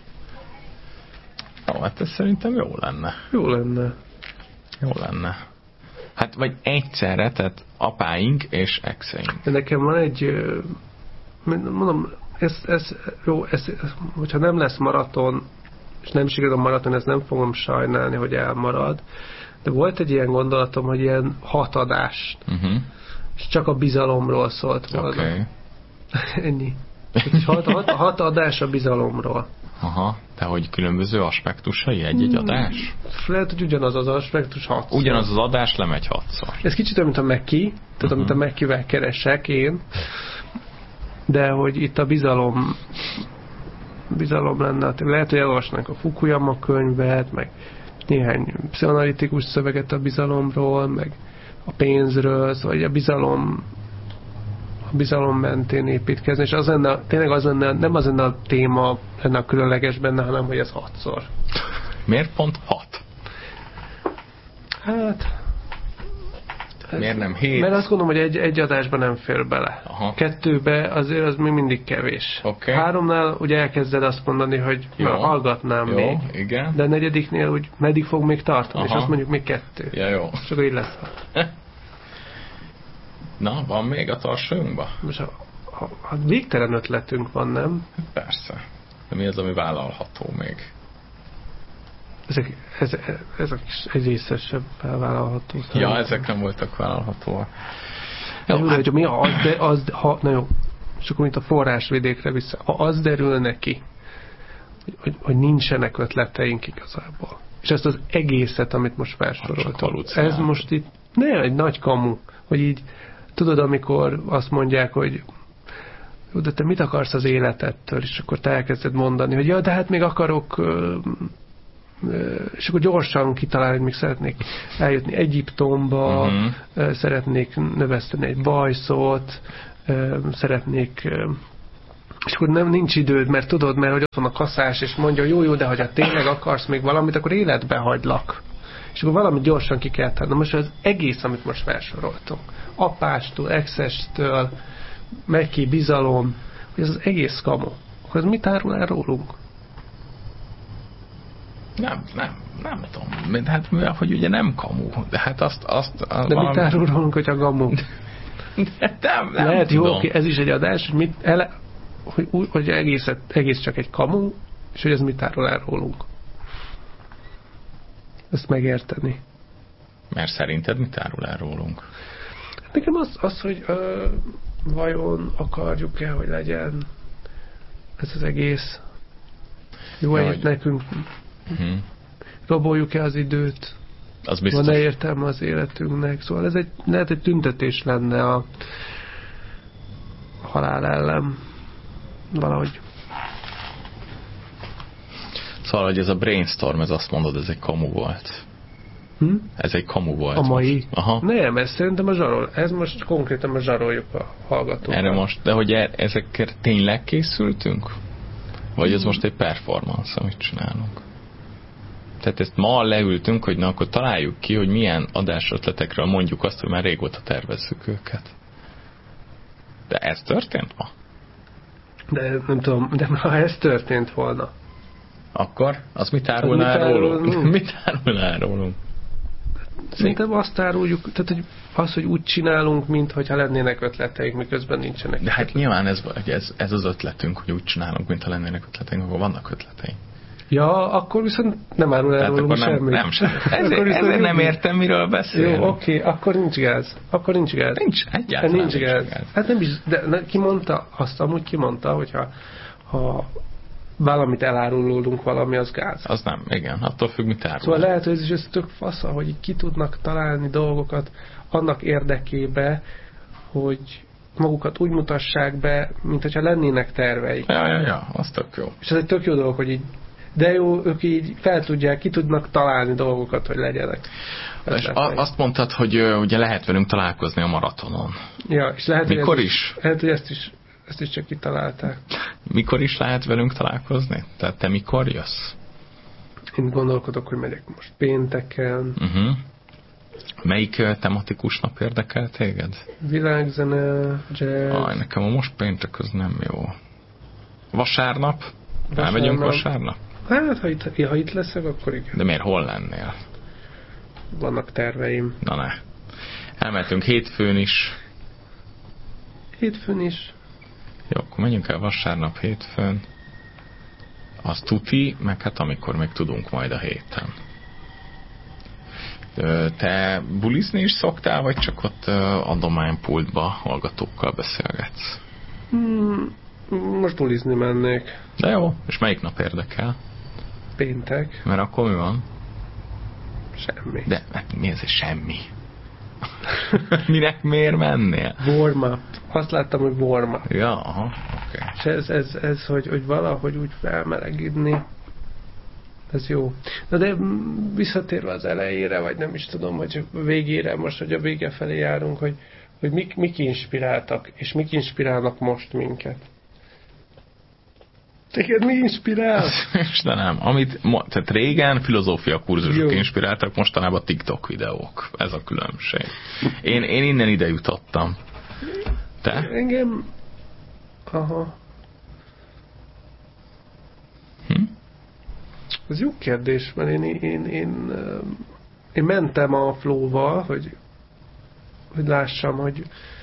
Ó, hát ez szerintem jó lenne. Jó lenne. Jó lenne. Hát vagy egyszerre, tehát apáink és exeink. De nekem van egy, mondom, ez, ez, jó, ez, hogyha nem lesz maraton, és nem sikerül a maraton, ezt nem fogom sajnálni, hogy elmarad. De volt egy ilyen gondolatom, hogy ilyen hat adást, uh-huh. és csak a bizalomról szólt volna. Okay. Ennyi. Hat, hat, hat adás a bizalomról. Aha, de hogy különböző aspektusai egy-egy hmm. adás? Lehet, hogy ugyanaz az aspektus hatszor. Ugyanaz az adás lemegy hatszor. Ez kicsit olyan, mint a Meki, tehát uh-huh. amit a Mekivel keresek én, de hogy itt a bizalom bizalom lenne. Lehet, hogy elolvasnánk a Fukuyama könyvet, meg néhány pszichoanalitikus szöveget a bizalomról, meg a pénzről, szóval a bizalom a bizalom mentén építkezni, és az lenne, tényleg az lenne, nem az lenne a téma lenne a különleges benne, hanem hogy ez hatszor. Miért pont hat? Hát miért nem hét? Mert azt gondolom, hogy egy, egy adásban nem fér bele. Aha. Kettőbe azért az még mindig kevés. Okay. Háromnál ugye elkezded azt mondani, hogy jó. Na, hallgatnám jó, még. Igen. De a negyediknél úgy meddig fog még tartani, aha. és azt mondjuk még kettő. Ja, jó. És akkor így lesz. Na, van még a tartsójunkban? Most a, a, a végtelen ötletünk van, nem? Persze. De mi az, ami vállalható még? Ezek, ezek, ezek egy részesebb felvállalható. Ja, ezek nem voltak vállalhatóak. Jó, jó, hát... hogy mi az, de az, ha, na jó, és akkor mint a forrásvidékre vissza, ha az derül neki, hogy, hogy, hogy nincsenek ötleteink igazából, És ezt az egészet, amit most felsoroltam, ez most itt nem egy nagy kamu, hogy így, tudod, amikor azt mondják, hogy jó, de te mit akarsz az életettől, és akkor te elkezded mondani, hogy ja, de hát még akarok, és akkor gyorsan kitalálni, hogy még szeretnék eljutni Egyiptomba, uh-huh. szeretnék növeszteni egy bajszot, szeretnék, és akkor nem nincs időd, mert tudod, mert hogy ott van a kaszás, és mondja, jó, jó, de ha tényleg akarsz még valamit, akkor életbe hagylak. És akkor valamit gyorsan ki kell tenni. Most az egész, amit most felsoroltunk, apástól, exestől, megy ki bizalom, hogy ez az egész kamu. Akkor ez mit árul el rólunk? Nem, nem, nem tudom. Hát mivel, hogy ugye nem kamu, de hát azt... azt de valami... mit árul rólunk, hogyha kamu? De nem, nem lehet, tudom. Jó, oké, ez is egy adás, hogy, mit ele, hogy, hogy egész, egész csak egy kamu, és hogy ez mit árul el rólunk. Ezt megérteni. Mert szerinted mit árul el rólunk? Nekem az, az hogy ö, vajon akarjuk-e, hogy legyen ez az egész jó, ja, hogy nekünk uh-huh. raboljuk-e az időt, az biztos. Van-e értelme az életünknek, szóval ez egy, lehet egy tüntetés lenne a halál ellen valahogy. Szóval, hogy ez a brainstorm, ez azt mondod, ez egy kamu volt. Hm? Ez egy kamu volt. A mai? Aha. Nem, ez szerintem a zsarol. Ez most konkrétan a zsaroljuk a hallgatókat. Erre most, de hogy e, ezekkel tényleg készültünk? Vagy ez most egy performance, amit csinálunk? Tehát ezt ma leültünk, hogy na akkor találjuk ki, hogy milyen adásötletekről mondjuk azt, hogy már régóta tervezzük őket. De ez történt ma? De nem tudom, de ha ez történt volna. Akkor? Az mit árulná el rólunk? Mit árulná el rólunk? Szerintem azt áruljuk, tehát hogy az, hogy úgy csinálunk, mintha lennének ötleteink, miközben nincsenek. De hát nyilván ez, ez, ez az ötletünk, hogy úgy csinálunk, mintha lennének ötleteink, akkor vannak ötleteink. Ja, akkor viszont nem árul el rólunk semmi. Nem, semmi. Ezért, ezért nem értem, miről beszélünk. Jó, oké, akkor nincs gáz. Akkor nincs gáz. Nincs, egyáltalán nincs, nincs gáz. gáz. Hát nem is, de ki mondta, azt amúgy ki mondta, hogyha ha valamit elárulunk, valami az gáz. Az nem, igen, attól függ, mit árul. Szóval lehet, hogy ez is ez tök fasza, hogy ki tudnak találni dolgokat annak érdekébe, hogy magukat úgy mutassák be, mint hogyha lennének terveik. Ja, ja, ja, az tök jó. És ez egy tök jó dolog, hogy így, de jó, ők így fel tudják, ki tudnak találni dolgokat, hogy legyenek. És a, azt mondtad, hogy ugye lehet velünk találkozni a maratonon. Ja, és lehet, mikor hogy is? is? Lehet, hogy ezt is Ezt is csak kitalálták. Mikor is lehet velünk találkozni? Tehát te mikor jössz? Én gondolkodok, hogy megyek most pénteken. Uh-huh. Melyik tematikus nap érdekel téged? Világzene, jazz. Aj, nekem a most péntek az nem jó. Vasárnap? Vasárnap. Elmegyünk vasárnap? Hát, ha itt, ha itt leszek, akkor igen. De miért? Hol lennél? Vannak terveim. Na ne. Elmentünk hétfőn is. Hétfőn is. Jó, akkor menjünk el vasárnap, hétfőn. Az tuti, meg hát amikor még tudunk majd a héten. Te bulizni is szoktál, vagy csak ott adománypultba hallgatókkal beszélgetsz? Hmm, most bulizni mennék. De jó, és melyik nap érdekel? Péntek. Mert akkor mi van? Semmi. De hát mi ez semmi? Minek miért mennél? Warm-up. Azt láttam, hogy warm-up. Ja, aha, oké. Okay. És ez, ez, ez hogy, hogy valahogy úgy felmelegidni, ez jó. Na de visszatérve az elejére, vagy nem is tudom, hogy végére, most, hogy a vége felé járunk, hogy, hogy mik, mik inspiráltak, és mik inspirálnak most minket. Téged mi inspirál? Istenem, amit, tehát régen filozófia kurzusok inspiráltak, mostanában TikTok videók. Ez a különbség. Én, én innen ide jutottam. Te? Engem... Aha. Hm? Ez jó kérdés, mert én, én, én, én, én mentem a flow-val, hogy, hogy lássam, hogy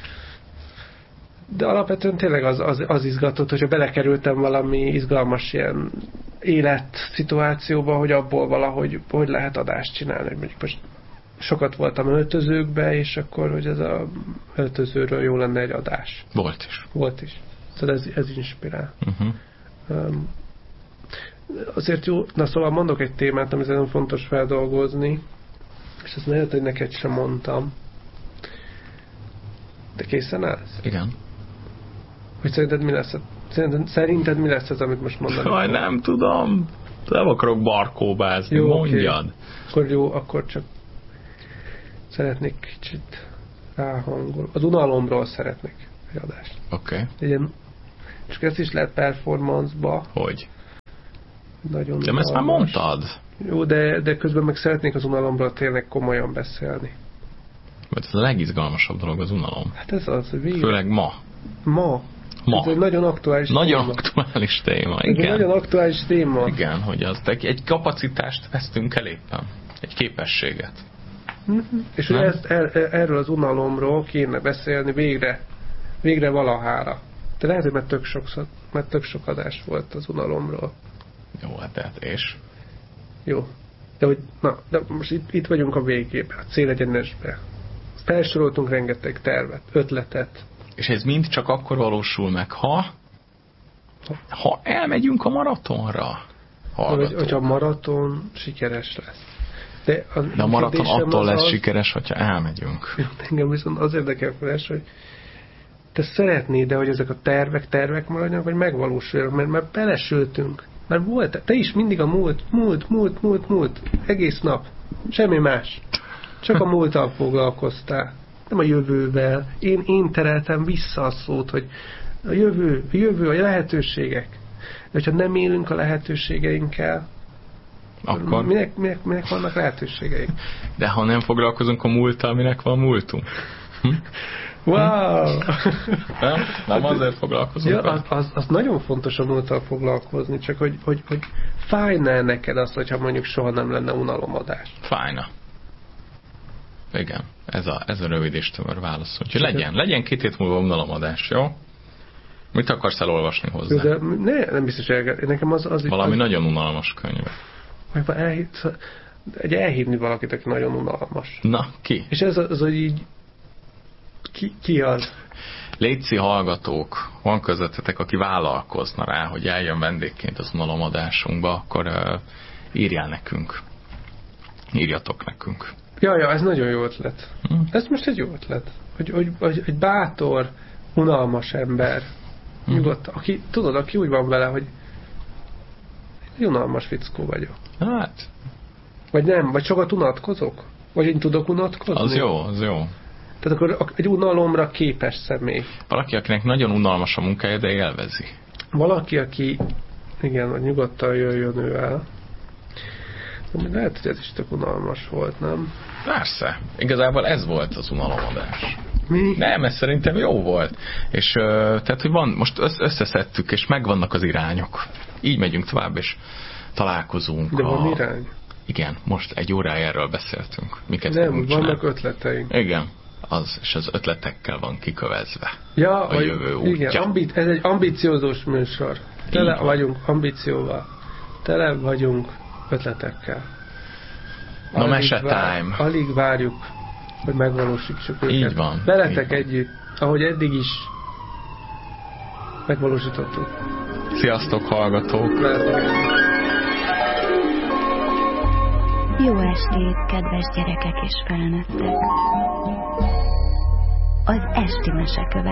de alapvetően tényleg az, az, az izgatott, hogyha belekerültem valami izgalmas ilyen életszituációba, hogy abból valahogy hogy lehet adást csinálni. Hogy mondjuk most sokat voltam öltözőkbe, és akkor, hogy ez a öltözőről jó lenne egy adás. Volt is. Volt is. Szóval ez, ez inspirál. Uh-huh. Um, azért jó, na szóval mondok egy témát, amit nagyon fontos feldolgozni, és ezt lehet, hogy neked sem mondtam. De készen állsz? Igen. Hogy szerinted mi lesz? Szerinted, szerinted mi lesz ez, amit most mondanak? Jaj, nem tudom. Nem akarok barkóbázni, jó, mondjad. Okay. Akkor jó, akkor csak szeretnék kicsit ráhangol. Az unalomról szeretnék egy adást. Oké. Okay. És ezt is lehet performance-ba. Hogy? Nagyon de ezt már mondtad. Jó, de, de közben meg szeretnék az unalomról tényleg komolyan beszélni. Mert ez a legizgalmasabb dolog az unalom. Hát ez az, végül. Főleg ma. Ma. Ma. Ez egy nagyon aktuális nagyon téma. aktuális téma, ez igen. egy nagyon aktuális téma. Igen, hogy az, egy kapacitást vesztünk el éppen. Egy képességet. Mm-hmm. És hogy ezt, er, erről az unalomról kéne beszélni végre. Végre valahára. De lehet, hogy már tök, sokszor, már tök sok adás volt az unalomról. Jó, hát tehát és? Jó. De, hogy, na, de most itt, itt vagyunk a végében, a célegyenesben. Felsoroltunk rengeteg tervet, ötletet. És ez mind csak akkor valósul meg, ha ha elmegyünk a maratonra. Hogy, hogy a maraton sikeres lesz. De a, de a maraton attól lesz az, sikeres, hogyha elmegyünk. Engem viszont az érdekel feles, hogy te szeretnéd, de hogy ezek a tervek, tervek maradjanak, vagy megvalósuljanak, mert már belesültünk. Mert volt, te is mindig a múlt, múlt, múlt, múlt, múlt, egész nap. Semmi más. Csak a múlttal foglalkoztál. Nem a jövővel. Én, én tereltem vissza a szót, hogy a jövő, a jövő, a lehetőségek. De hogyha nem élünk a lehetőségeinkkel, akkor minek, minek, minek vannak lehetőségeink? De ha nem foglalkozunk a múlttal, minek van múltunk? Hm? Wow! Nem? Nem azért foglalkozunk? Ja, az, az, az nagyon fontos a múlttal foglalkozni, csak hogy, hogy, hogy fájna neked azt, hogyha mondjuk soha nem lenne unalomadás? Fájna. Igen, ez a, ez a rövid és tömör válasz. Úgyhogy legyen, legyen két hét múlva unalomadás, jó? Mit akarsz elolvasni hozzá? Jó, de ne, nem biztos, hogy nekem az... az Valami az, nagyon unalmas könyv. Meg elhív, egy elhívni valakit, aki nagyon unalmas. Na, ki? És ez az, az hogy így ki, ki az? Létszi hallgatók, van közöttetek, aki vállalkozna rá, hogy eljön vendégként az unalomadásunkba, akkor uh, írjál nekünk. Írjatok nekünk. Ja, ja, ez nagyon jó ötlet. Hm. Ez most egy jó ötlet. Hogy, hogy, hogy egy bátor, unalmas ember, hm. nyugodt, aki, tudod, aki úgy van vele, hogy egy unalmas fickó vagyok. Hát. Vagy nem, vagy sokat unatkozok? Vagy én tudok unatkozni? Az jó, az jó. Tehát akkor egy unalomra képes személy. Valaki, akinek nagyon unalmas a munkája, de élvezi. Valaki, aki igen, vagy nyugodtan jöjjön ő el. De lehet, hogy ez is tök unalmas volt, nem? Persze. Igazából ez volt az unalomadás. Mi? Nem, ez szerintem jó volt. És tehát, hogy van, most összeszedtük, és megvannak az irányok. Így megyünk tovább, és találkozunk. De van a... irány? Igen, most egy órája erről beszéltünk. Miket nem, vannak csinálni. Ötleteink. Igen, az, és az ötletekkel van kikövezve. Ja, a jövő útja. Igen, ambi- ez egy ambiciózus műsor. Tele van. vagyunk ambícióval. Tele vagyunk ötletekkel. No mese time. Alig várjuk, hogy megvalósítsuk őket. Így van. Veletek így van. együtt, ahogy eddig is megvalósítottuk. Sziasztok, hallgatók! Veletek együtt. Jó estét, kedves gyerekek és felnőttek! Az esti mese követ.